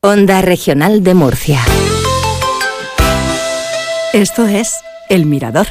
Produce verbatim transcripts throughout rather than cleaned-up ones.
Onda Regional de Murcia. Esto es El Mirador.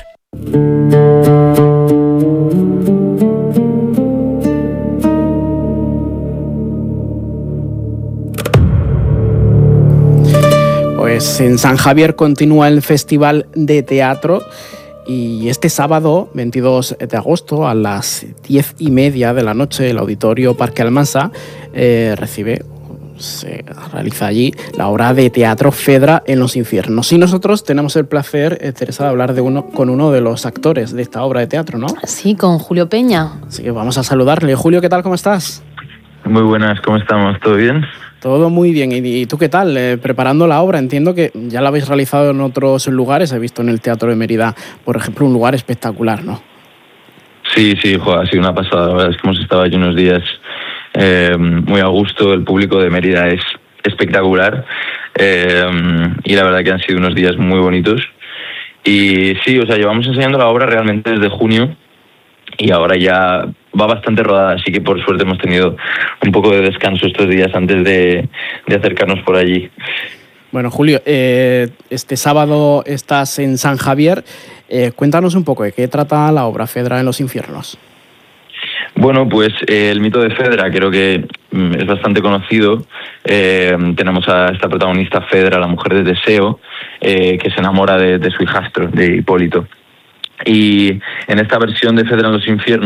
Pues en San Javier continúa el Festival de Teatro y este sábado, veintidós de agosto, a las diez y media de la noche, el Auditorio Parque Almansa eh, recibe, se realiza allí la obra de teatro Fedra en los infiernos. Y nosotros tenemos el placer, eh, Teresa, de hablar de uno, con uno de los actores de esta obra de teatro, ¿no? Sí, con Julio Peña. Así que vamos a saludarle. Julio, ¿qué tal? ¿Cómo estás? Muy buenas, ¿cómo estamos? ¿Todo bien? Todo muy bien. ¿Y, y tú qué tal? Eh, preparando la obra, entiendo que ya la habéis realizado en otros lugares. He visto en el Teatro de Mérida, por ejemplo, un lugar espectacular, ¿no? Sí, sí, jo, ha sido una pasada. La verdad es que hemos estado allí unos días eh, muy a gusto. El público de Mérida es espectacular eh, y la verdad que han sido unos días muy bonitos. Y sí, o sea, llevamos enseñando la obra realmente desde junio y ahora ya va bastante rodada, así que por suerte hemos tenido un poco de descanso estos días antes de, de acercarnos por allí. Bueno, Julio, eh, este sábado estás en San Javier. Eh, cuéntanos un poco de qué trata la obra Fedra en los infiernos. Bueno, pues eh, el mito de Fedra creo que mm, es bastante conocido. Eh, tenemos a esta protagonista, Fedra, la mujer de Teseo, eh, que se enamora de, de su hijastro, de Hipólito. Y en esta versión de Fedra en los infiernos